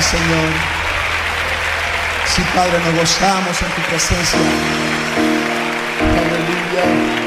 Señor. Sí, Padre, nos gozamos en tu presencia. Aleluya.